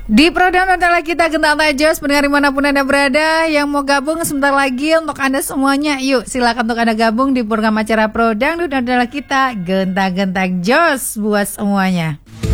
Di program adalah kita Gentang Jos, pendengar dimanapun Anda berada yang mau gabung sebentar lagi untuk Anda semuanya. Yuk silakan untuk Anda gabung di program acara Pro Dangdut adalah kita Gentang Jos buat semuanya.